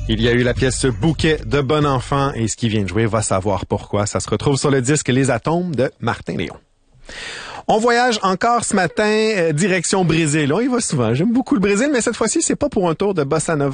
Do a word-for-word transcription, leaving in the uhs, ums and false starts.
Il y a eu la pièce Bouquet de Bon Enfant et ce qui vient de jouer va savoir pourquoi. Ça se retrouve sur le disque Les Atomes de Martin Léon. On voyage encore ce matin, euh, direction Brésil. On y va souvent. J'aime beaucoup le Brésil, mais cette fois-ci, c'est pas pour un tour de bossa nova.